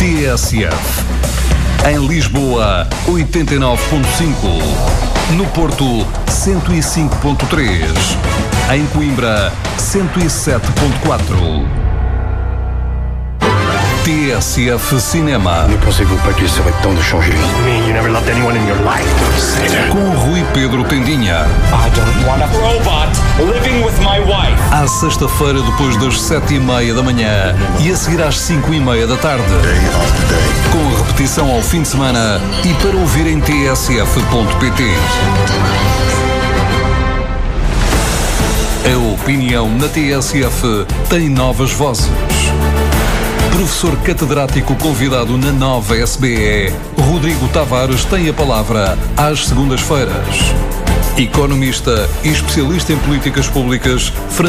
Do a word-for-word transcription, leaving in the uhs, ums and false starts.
T S F. Em Lisboa, oitenta e nove ponto cinco. No Porto, cento e cinco ponto três. Em Coimbra, cento e sete ponto quatro. T S F Cinema. Ne pensez-vous pas qu'il serait temps de changer? mean you never loved anyone in your life, don't say that. Com Rui Pedro Tendinha. I don't want a robot living with my wife. À sexta-feira, depois das sete e meia da manhã e a seguir às cinco e meia da tarde. Com repetição ao fim de semana e para ouvir em t s f ponto p t. A opinião na T S F tem novas vozes. Professor catedrático convidado na nova S B E, Rodrigo Tavares tem a palavra às segundas-feiras. Economista e especialista em políticas públicas,